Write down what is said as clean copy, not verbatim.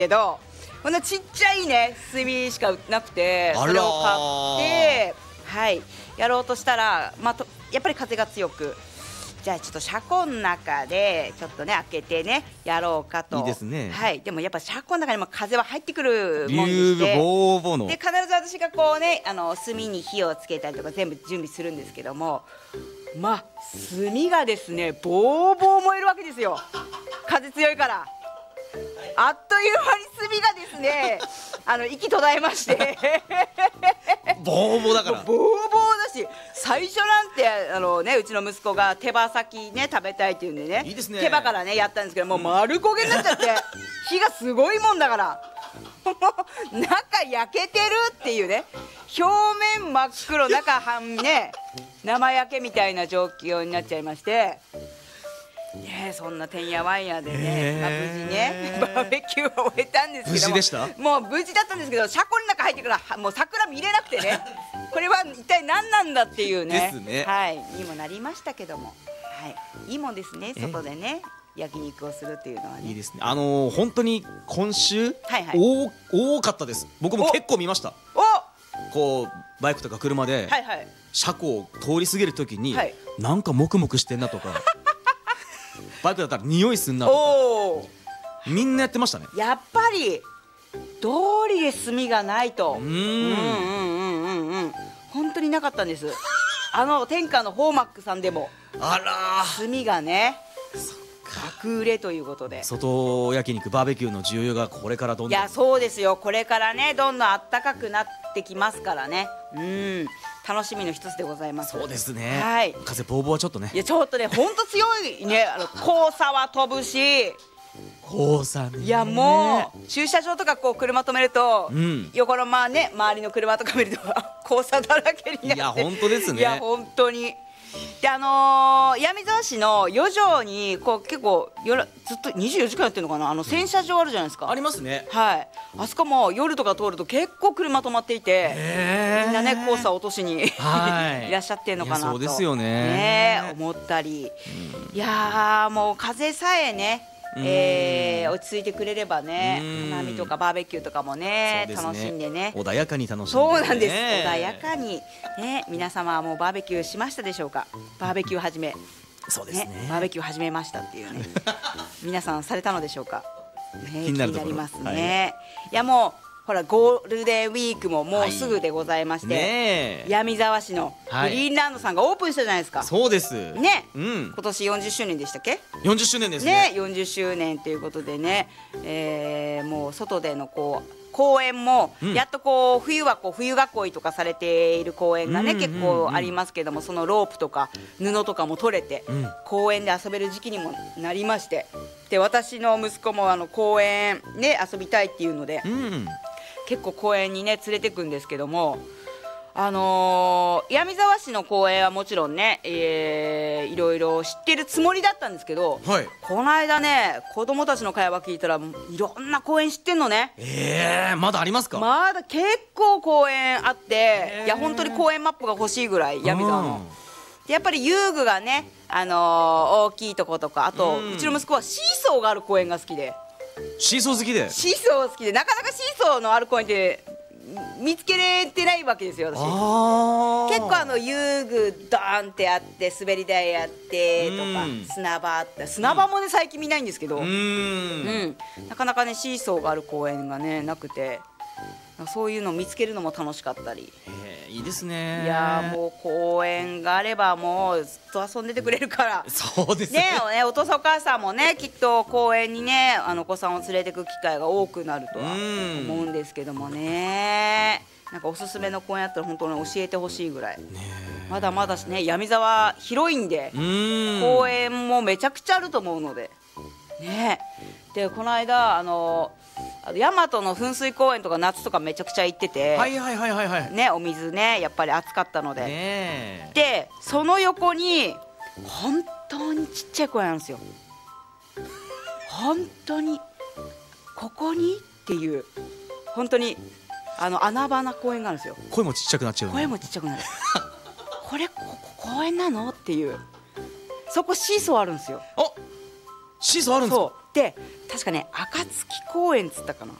けど、こんなちっちゃいね炭しか売ってなくて、それを買ってはいやろうとしたら、やっぱり風が強く、じゃあちょっと車庫の中でちょっとね開けてねやろうかと。 いいですね。 はい。でもやっぱ車庫の中にも風は入ってくるもんでして、 ボーボーので必ず私がこうね炭に火をつけたりとか全部準備するんですけども、炭がですねボーボー燃えるわけですよ。風強いからあっという間に炭がですね息途絶えましてボーボーだからボーボーだし、最初なんてうちの息子が手羽先ね食べたいっていうんでね、 いいですね、 手羽からねやったんですけど、もう丸焦げになっちゃって火がすごいもんだから中焼けてるっていうね、表面真っ黒中半ね生焼けみたいな状況になっちゃいまして、そんなてんやわんやでね、無事ねバーベキューを終えたんですけども、 無事でした？もう無事だったんですけど、車庫の中入ってからもう桜見れなくてねこれは一体何なんだっていうね、 ですね、 はいにもなりましたけども、はい、いいもんですね、外でね焼肉をするっていうのはね。 いいですね。本当に今週、多かったです。僕も結構見ました。こうバイクとか車で、車庫を通り過ぎるときに、なんかモクモクしてんなとかバイクだったら匂いすんなとかみんなやってましたね。 やっぱり通りで炭がないと本当になかったんです。天下のホーマックさんでも炭がね爆売れということで、 外焼肉バーベキューの需要がこれからどんどん、 いやそうですよ、これからねどんどん暖かくなってきますからね、楽しみの一つでございます。 そうですね、 はい、 風ボーボーはちょっとね、 いやちょっとねほんと強いね、黄砂は飛ぶし、 黄砂ね、 いやもう駐車場とかこう車止めると、横の周りの車とか見ると黄砂だらけになって、 いや本当ですね、 いや本当に。で闇沢市の余剰にこう結構ずっと24時間やってるのかな、洗車場あるじゃないですか。 ありますね。 はい、あそこも夜とか通ると結構車止まっていて、みんなね黄砂落としにいらっしゃってるのかなと、 そうですよね、 思ったり、いやもう風さえね落ち着いてくれればね、花見とかバーベキューとかもね楽しんでね、 穏やかに楽しんで、 そうなんです、穏やかにね。皆様はもうバーベキューしましたでしょうか。バーベキュー始め、 そうですね、 バーベキュー始めましたっていうね皆さんされたのでしょうか、 気になりますね。いやもうほらゴールデンウィークももうすぐでございまして、闇沢市のグリーンランドさんがオープンしたじゃないですか。 そうですね、今年40周年でしたっけ。 40周年ですね。 40周年ということでね、もう外でのこう公園もやっとこう冬はこう冬囲いとかされている公園がね結構ありますけども、そのロープとか布とかも取れて公園で遊べる時期にもなりまして、で私の息子も公園ね遊びたいっていうので結構公園にね連れてくんですけども、闇沢市の公園はもちろんね、いろいろ知ってるつもりだったんですけど、この間ね子供たちの会話聞いたらいろんな公園知ってんのね。 まだありますか。 まだ結構公園あって、いや本当に公園マップが欲しいぐらい闇沢の。でやっぱり遊具がね、大きいとことか、あとうちの息子はシーソーがある公園が好きで、 シーソー好きで、 なかなかシーソーのある公園って見つけれてないわけですよ私。結構遊具ドーンってあって滑り台あってとか砂場あって、砂場もね最近見ないんですけど、なかなかねシーソーがある公園がねなくて、そういうのを見つけるのも楽しかったり。 いいですね。 いやもう公園があればもうずっと遊んでてくれるから。 そうですね。お父さんお母さんもねきっと公園にねお子さんを連れてく機会が多くなるとは思うんですけどもね。なんかおすすめの公園あったら本当に教えてほしいぐらい。まだまだね闇沢広いんで公園もめちゃくちゃあると思うのでね。でこの間大和の噴水公園とか夏とかめちゃくちゃ行ってて、ね、お水ねやっぱり暑かったので、でその横に本当にちっちゃい公園あるんですよ。本当にここにっていう本当に穴場な公園があるんですよ。 声もちっちゃくなっちゃう、 声もちっちゃくなるこれ公園なのっていう。そこシーソーあるんですよ。 シーソーあるんですか。 で確かね暁公園っつったかな、